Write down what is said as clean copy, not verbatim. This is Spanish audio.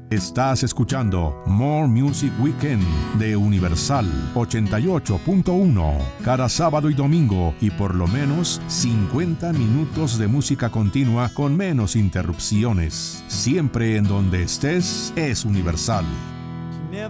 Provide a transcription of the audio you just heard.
Estás escuchando More Music Weekend de Universal 88.1, cada sábado y domingo, y por lo menos 50 minutos de música continua con menos interrupciones. Siempre en donde estés es Universal.